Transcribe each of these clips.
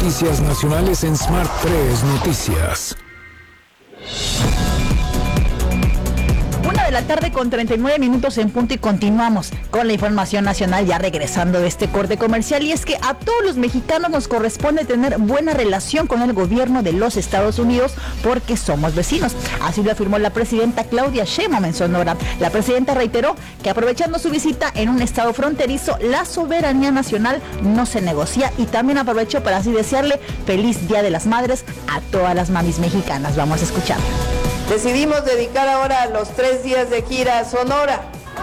noticias nacionales en Smart 3 Noticias. 1:39 p.m. en punto y continuamos con la información nacional ya regresando de este corte comercial. Y es que a todos los mexicanos nos corresponde tener buena relación con el gobierno de los Estados Unidos porque somos vecinos. Así lo afirmó la presidenta Claudia Sheinbaum en Sonora. La presidenta reiteró que aprovechando su visita en un estado fronterizo, la soberanía nacional no se negocia, y también aprovechó para así desearle feliz Día de las Madres a todas las mamis mexicanas. Vamos a escuchar. Decidimos dedicar ahora los 3 días de gira a Sonora.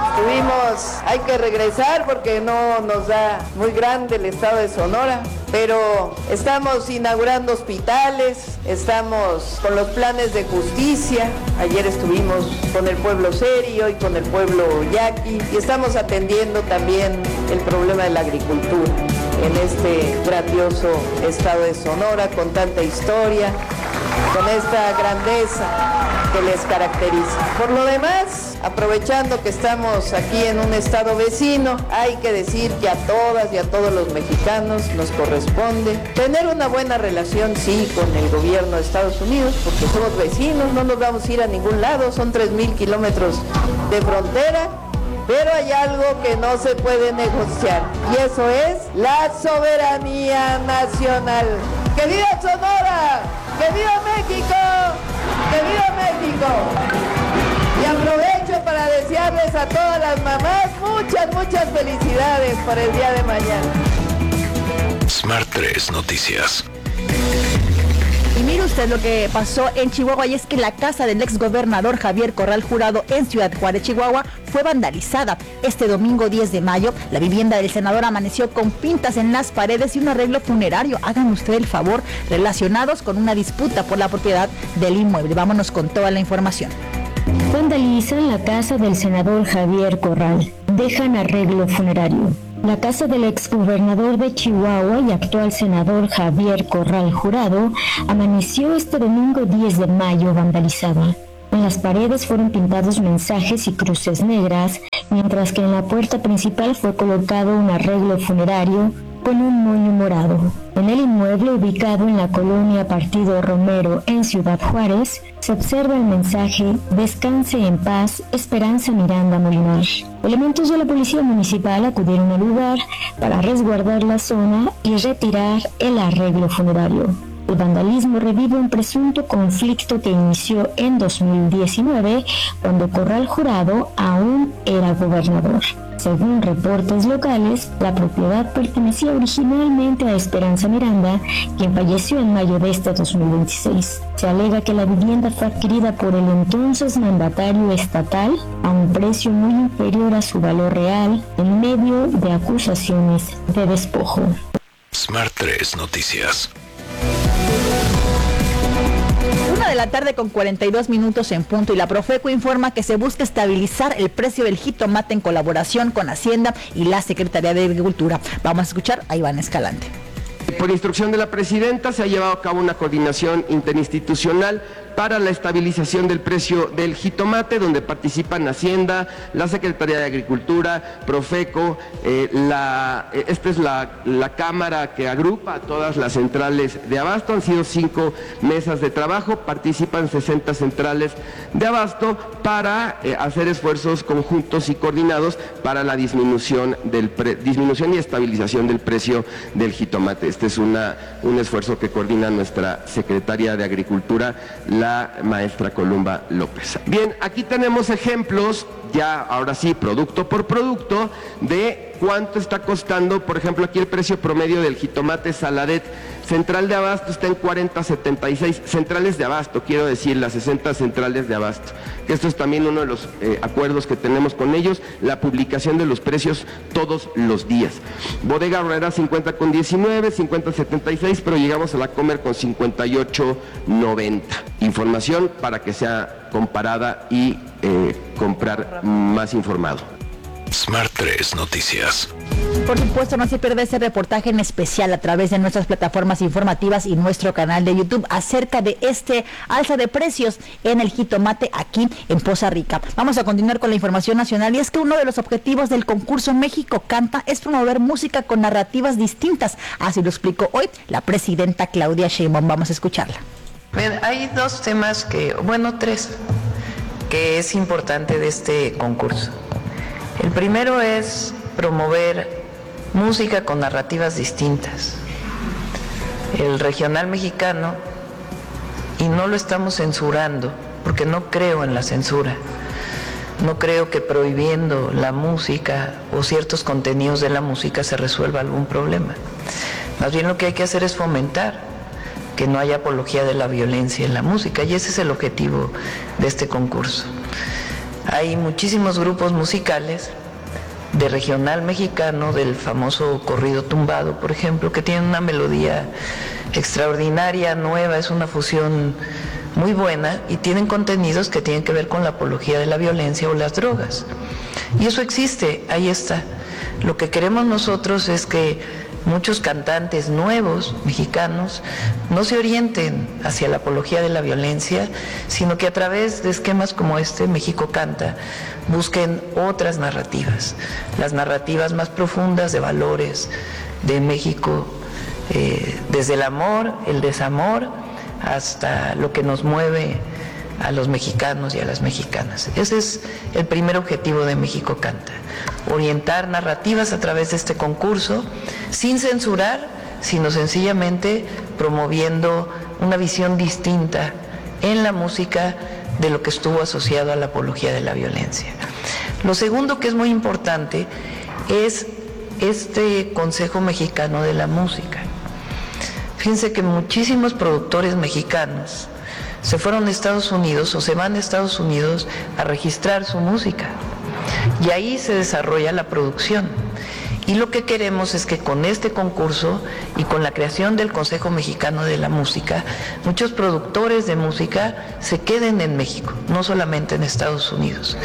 Hay que regresar porque no nos da muy grande el estado de Sonora, pero estamos inaugurando hospitales, estamos con los planes de justicia. Ayer estuvimos con el pueblo serio y con el pueblo yaqui, y estamos atendiendo también el problema de la agricultura en este grandioso estado de Sonora, con tanta historia, con esta grandeza que les caracteriza. Por lo demás, aprovechando que estamos aquí en un estado vecino, hay que decir que a todas y a todos los mexicanos nos corresponde tener una buena relación, sí, con el gobierno de Estados Unidos, porque somos vecinos, no nos vamos a ir a ningún lado, son 3,000 kilómetros de frontera, pero hay algo que no se puede negociar, y eso es la soberanía nacional. ¡Que viva Sonora! ¡Que viva México! ¡Que viva México! Y aprovecho para desearles a todas las mamás muchas felicidades por el día de mañana. Smart 3 Noticias. Y mire usted lo que pasó en Chihuahua, y es que la casa del exgobernador Javier Corral Jurado en Ciudad Juárez, Chihuahua, fue vandalizada. Este domingo 10 de mayo, la vivienda del senador amaneció con pintas en las paredes y un arreglo funerario, hagan usted el favor, relacionados con una disputa por la propiedad del inmueble. Vámonos con toda la información. Vandalizan la casa del senador Javier Corral, dejan arreglo funerario. La casa del exgobernador de Chihuahua y actual senador Javier Corral Jurado amaneció este domingo 10 de mayo vandalizada. En las paredes fueron pintados mensajes y cruces negras, mientras que en la puerta principal fue colocado un arreglo funerario con un moño morado. En el inmueble ubicado en la colonia Partido Romero en Ciudad Juárez, se observa el mensaje "Descanse en paz, Esperanza Miranda Molinar". Elementos de la policía municipal acudieron al lugar para resguardar la zona y retirar el arreglo funerario. El vandalismo revive un presunto conflicto que inició en 2019, cuando Corral Jurado aún era gobernador. Según reportes locales, la propiedad pertenecía originalmente a Esperanza Miranda, quien falleció en mayo de este 2026. Se alega que la vivienda fue adquirida por el entonces mandatario estatal a un precio muy inferior a su valor real, en medio de acusaciones de despojo. Smart 3 Noticias. 1:42 p.m. en punto, y la Profeco informa que se busca estabilizar el precio del jitomate en colaboración con Hacienda y la Secretaría de Agricultura. Vamos a escuchar a Iván Escalante. Por instrucción de la presidenta se ha llevado a cabo una coordinación interinstitucional para la estabilización del precio del jitomate, donde participan Hacienda, la Secretaría de Agricultura, Profeco, esta es la cámara que agrupa a todas las centrales de abasto. Han sido 5 mesas de trabajo, participan 60 centrales de abasto para hacer esfuerzos conjuntos y coordinados para la disminución y estabilización del precio del jitomate. Este es un esfuerzo que coordina nuestra Secretaría de Agricultura, la maestra Columba López. Bien, aquí tenemos ejemplos, ya ahora sí, producto por producto, de cuánto está costando. Por ejemplo, aquí el precio promedio del jitomate Saladet central de abasto está en 40.76, centrales de abasto, quiero decir, las 60 centrales de abasto, que esto es también uno de los acuerdos que tenemos con ellos, la publicación de los precios todos los días. Bodega Aurrera 50.19, 50.76, pero llegamos a la Comer con 58.90. Información para que sea comparada y comprar más informado. Smart 3 Noticias. Por supuesto, no se pierda este reportaje en especial a través de nuestras plataformas informativas y nuestro canal de YouTube acerca de este alza de precios en el jitomate aquí en Poza Rica. Vamos a continuar con la información nacional y es que uno de los objetivos del concurso México Canta es promover música con narrativas distintas. Así lo explicó hoy la presidenta Claudia Sheinbaum. Vamos a escucharla. Bien, hay dos temas tres, que es importante de este concurso. El primero es promover música con narrativas distintas. El regional mexicano, y no lo estamos censurando, porque no creo en la censura, no creo que prohibiendo la música o ciertos contenidos de la música se resuelva algún problema. Más bien lo que hay que hacer es fomentar que no haya apología de la violencia en la música, y ese es el objetivo de este concurso. Hay muchísimos grupos musicales de regional mexicano, del famoso corrido tumbado, por ejemplo, que tienen una melodía extraordinaria, nueva, es una fusión muy buena y tienen contenidos que tienen que ver con la apología de la violencia o las drogas. Y eso existe, ahí está. Lo que queremos nosotros es que muchos cantantes nuevos mexicanos no se orienten hacia la apología de la violencia, sino que a través de esquemas como este, México Canta, busquen otras narrativas, las narrativas más profundas de valores de México, desde el amor, el desamor, hasta lo que nos mueve a los mexicanos y a las mexicanas. Ese es el primer objetivo de México Canta, orientar narrativas a través de este concurso, sin censurar, sino sencillamente promoviendo una visión distinta en la música de lo que estuvo asociado a la apología de la violencia. Lo segundo, que es muy importante, es este Consejo Mexicano de la Música. Fíjense que muchísimos productores mexicanos se fueron a Estados Unidos o se van a Estados Unidos a registrar su música, y ahí se desarrolla la producción. Y lo que queremos es que con este concurso y con la creación del Consejo Mexicano de la Música, muchos productores de música se queden en México, no solamente en Estados Unidos.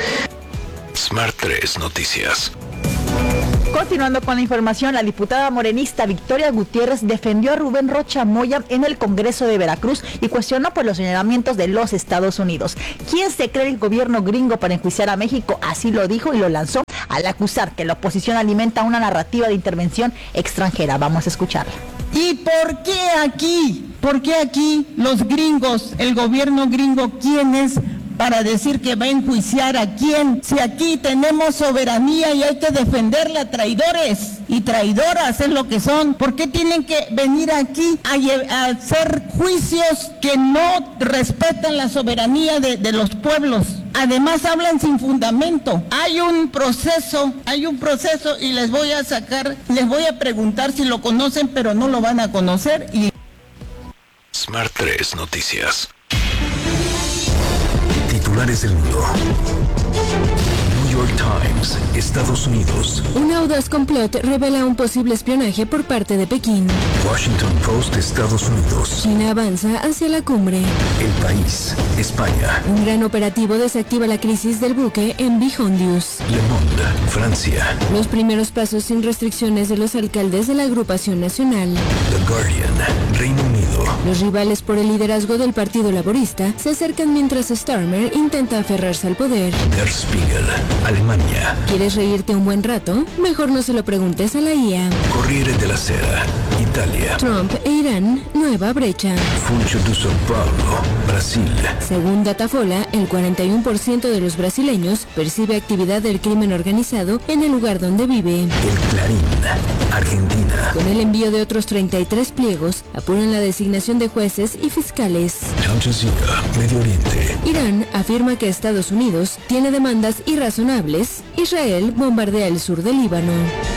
Smart 3 Noticias. Continuando con la información, la diputada morenista Victoria Gutiérrez defendió a Rubén Rocha Moya en el Congreso de Veracruz y cuestionó los señalamientos de los Estados Unidos. ¿Quién se cree el gobierno gringo para enjuiciar a México? Así lo dijo y lo lanzó al acusar que la oposición alimenta una narrativa de intervención extranjera. Vamos a escucharla. ¿Y por qué aquí? ¿Por qué aquí los gringos, el gobierno gringo, quién es para decir que va a enjuiciar a quién? Si aquí tenemos soberanía y hay que defenderla, traidores y traidoras es lo que son. ¿Por qué tienen que venir aquí a hacer juicios que no respetan la soberanía de los pueblos? Además hablan sin fundamento. Hay un proceso y les voy a preguntar si lo conocen, pero no lo van a conocer. Smart 3 Noticias. Titulares del mundo. New York Times, Estados Unidos. Un audaz complot revela un posible espionaje por parte de Pekín. Washington Post, Estados Unidos. China avanza hacia la cumbre. El País, España. Un gran operativo desactiva la crisis del buque en Hondius. Le Monde, Francia. Los primeros pasos sin restricciones de los alcaldes de la agrupación nacional. The Guardian, Reino Unido. Los rivales por el liderazgo del Partido Laborista se acercan mientras Starmer intenta aferrarse al poder. Der Spiegel, Alemania. ¿Quieres reírte un buen rato? Mejor no se lo preguntes a la IA. Corriere della Sera, Italia. Trump e Irán, nueva brecha. Funcho de São Paulo, Brasil. Según Datafola, el 41% de los brasileños percibe actividad del crimen organizado en el lugar donde vive. El Clarín, Argentina. Con el envío de otros 33 pliegos, apuran la designación de jueces y fiscales. Al Jazeera, Medio Oriente. Irán afirma que Estados Unidos tiene demandas irrazonables. Israel bombardea el sur del Líbano.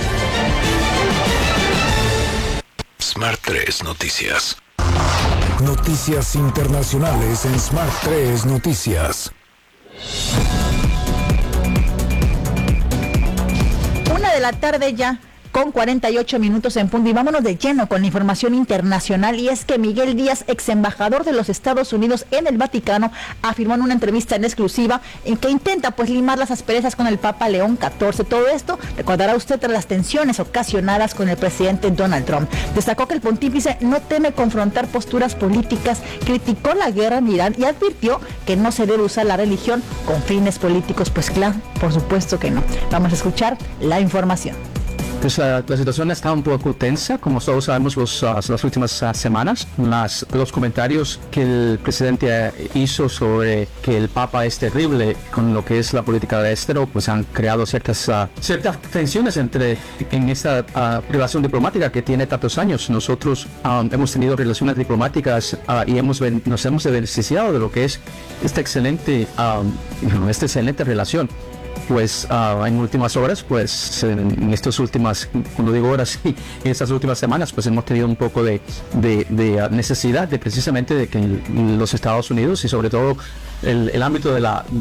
Smart 3 Noticias. Noticias internacionales en Smart 3 Noticias. 1 de la tarde ya, con 48 minutos en punto, y vámonos de lleno con la información internacional, y es que Miguel Díaz, ex embajador de los Estados Unidos en el Vaticano, afirmó en una entrevista en exclusiva en que intenta limar las asperezas con el Papa León XIV. Todo esto, recordará usted, tras las tensiones ocasionadas con el presidente Donald Trump. Destacó que el pontífice no teme confrontar posturas políticas, criticó la guerra en Irán y advirtió que no se debe usar la religión con fines políticos. Pues claro, por supuesto que no. Vamos a escuchar la información. Pues la situación está un poco tensa, como todos sabemos, las últimas semanas. Los comentarios que el presidente hizo sobre que el Papa es terrible con lo que es la política de estero, pues han creado ciertas tensiones en esta relación diplomática que tiene tantos años. Nosotros hemos tenido relaciones diplomáticas y nos hemos beneficiado de lo que es esta excelente relación. Pues en últimas horas, pues en estas últimas, cuando digo horas, en estas últimas semanas, pues hemos tenido un poco de necesidad de precisamente de que los Estados Unidos y sobre todo el ámbito de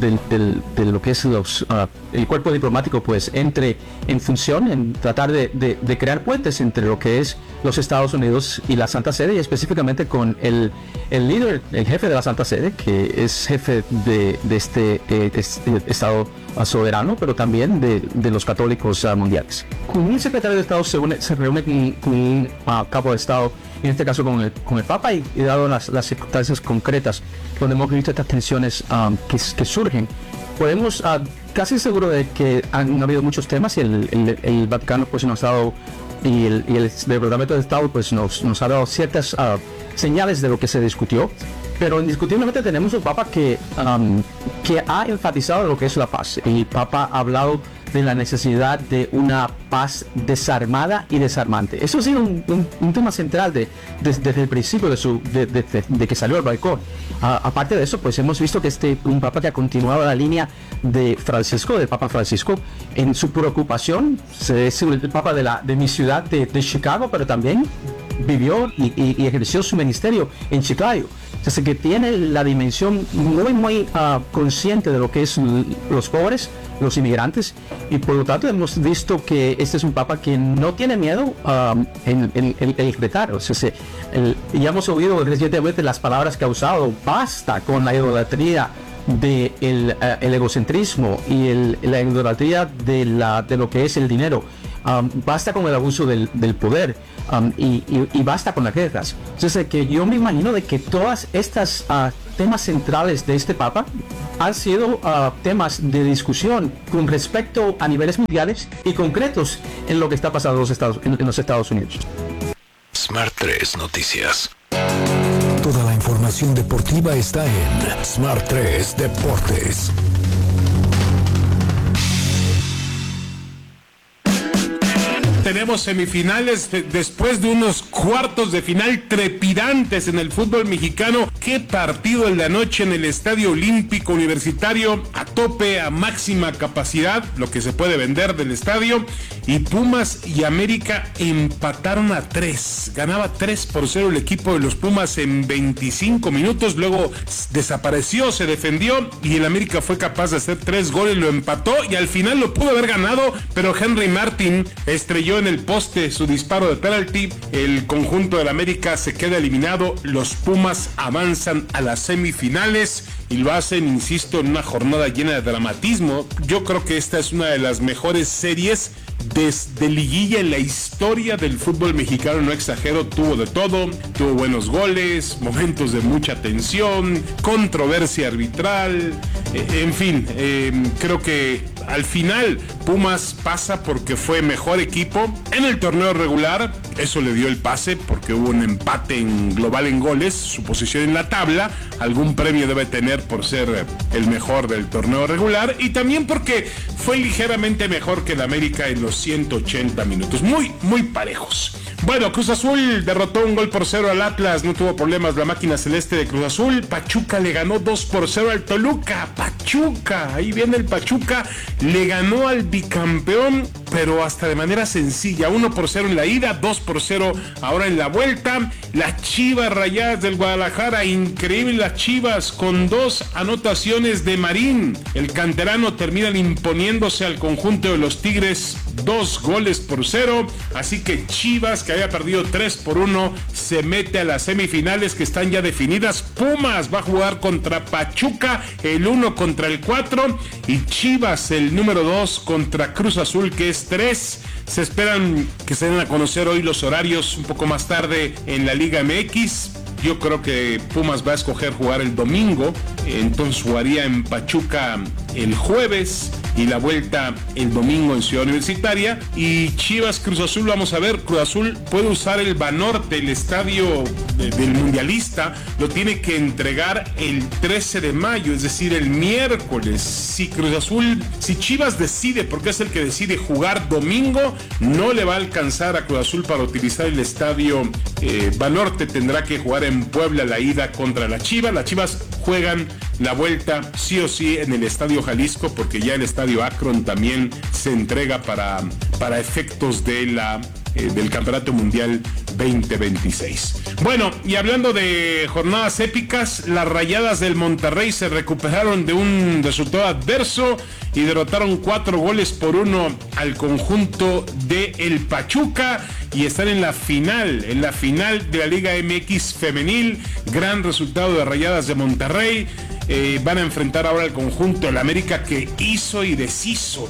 lo que es el cuerpo diplomático, pues entre en función, en tratar de crear puentes entre lo que es los Estados Unidos y la Santa Sede, y específicamente con el líder, el jefe de la Santa Sede, que es jefe de este Estado soberano, pero también de los católicos mundiales. Un secretario de Estado se reúne con un cabo de Estado, en este caso con el Papa, y dado las circunstancias concretas donde hemos visto estas tensiones que surgen, podemos casi seguro de que han habido muchos temas, y el Vaticano pues nos ha dado, y el Departamento de Estado pues nos ha dado ciertas señales de lo que se discutió. Pero indiscutiblemente tenemos un Papa que ha enfatizado lo que es la paz. El Papa ha hablado de la necesidad de una paz desarmada y desarmante. Eso ha sido un tema central desde el principio de que salió al balcón. Aparte de eso, pues hemos visto que un Papa que ha continuado la línea del Papa Francisco, en su preocupación. Es el Papa de mi ciudad de Chicago, pero también vivió y ejerció su ministerio en Chicago. Entonces, que tiene la dimensión muy consciente de lo que es los pobres, los inmigrantes, y por lo tanto hemos visto que este es un Papa que no tiene miedo en retar. O sea, ya hemos oído recientemente las palabras que ha usado: basta con la idolatría del egocentrismo y la idolatría de lo que es el dinero. Basta con el abuso del poder, y basta con las guerras. Entonces, que yo me imagino de que todas estas temas centrales de este Papa han sido temas de discusión con respecto a niveles mundiales y concretos en lo que está pasando en los Estados Unidos. Smart 3 Noticias. Toda la información deportiva está en Smart 3 Deportes. Tenemos semifinales después de unos cuartos de final trepidantes en el fútbol mexicano. Qué partido el de anoche en el Estadio Olímpico Universitario, a tope, a máxima capacidad, lo que se puede vender del estadio. Y Pumas y América empataron a 3. Ganaba 3-0 el equipo de los Pumas en 25 minutos. Luego desapareció, se defendió, y el América fue capaz de hacer 3 goles, lo empató y al final lo pudo haber ganado, pero Henry Martin estrelló en el poste su disparo de penalti. El conjunto del América se queda eliminado. Los Pumas avanzan a las semifinales y lo hacen, insisto, en una jornada llena de dramatismo. Yo creo que esta es una de las mejores series de liguilla en la historia del fútbol mexicano, no exagero. Tuvo de todo, tuvo buenos goles, momentos de mucha tensión, controversia arbitral, en fin, creo que al final Pumas pasa porque fue mejor equipo en el torneo regular. Eso le dio el pase porque hubo un empate en global en goles, su posición en la tabla, algún premio debe tener por ser el mejor del torneo regular, y también porque fue ligeramente mejor que el América en los 180 minutos, muy parejos. Bueno, Cruz Azul derrotó 1-0 al Atlas, no tuvo problemas la máquina celeste de Cruz Azul. Pachuca le ganó 2-0 al Toluca. Pachuca, ahí viene el Pachuca, le ganó al bicampeón, pero hasta de manera sencilla, 1-0 en la ida, 2-0 ahora en la vuelta. Las Chivas Rayadas del Guadalajara, increíble las Chivas, con 2 anotaciones de Marín. El canterano termina imponiéndose al conjunto de los Tigres 2-0, así que Chivas, que había perdido 3-1, se mete a las semifinales que están ya definidas. Pumas va a jugar contra Pachuca, el 1 contra el 4, y Chivas, el número 2, contra Cruz Azul, que es 3. Se esperan que se den a conocer hoy los horarios un poco más tarde en la Liga MX. Yo creo que Pumas va a escoger jugar el domingo, entonces jugaría en Pachuca el jueves y la vuelta el domingo en Ciudad Universitaria. Y Chivas Cruz Azul, vamos a ver, Cruz Azul puede usar el Banorte, el estadio del mundialista, lo tiene que entregar el 13 de mayo, es decir, el miércoles. Si Chivas decide, porque es el que decide jugar domingo, no le va a alcanzar a Cruz Azul para utilizar el estadio Banorte, tendrá que jugar en Puebla la ida contra la Chivas. Las Chivas juegan la vuelta sí o sí en el Estadio Jalisco, porque ya el Estadio Akron también se entrega para efectos del Campeonato Mundial 2026. Bueno, y hablando de jornadas épicas, las Rayadas del Monterrey se recuperaron de un resultado adverso y derrotaron 4-1 al conjunto de el Pachuca y están en la final de la Liga MX femenil. Gran resultado de Rayadas de Monterrey. Van a enfrentar ahora al conjunto del América, que hizo y deshizo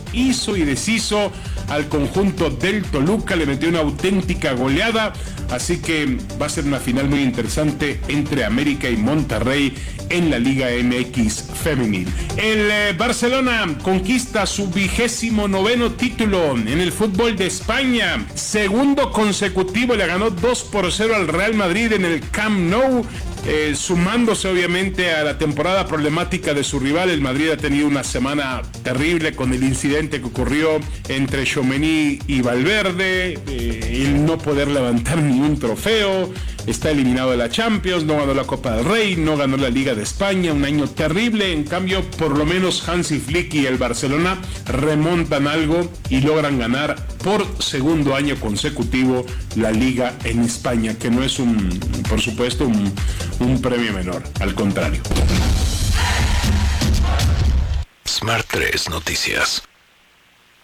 al conjunto del Toluca, le metió una auténtica goleada, así que va a ser una final muy interesante entre América y Monterrey en la Liga MX femenil. El Barcelona conquista su 29º título en el fútbol de España, segundo consecutivo, le ganó 2-0 al Real Madrid en el Camp Nou. Sumándose obviamente a la temporada problemática de su rival. El Madrid ha tenido una semana terrible con el incidente que ocurrió entre Tchouaméni y Valverde, el no poder levantar ni un trofeo, está eliminado de la Champions, no ganó la Copa del Rey, no ganó la Liga de España, un año terrible. En cambio, por lo menos Hansi Flick y el Barcelona remontan algo y logran ganar por segundo año consecutivo la Liga en España, que no es por supuesto un premio menor, al contrario. Smart 3 Noticias.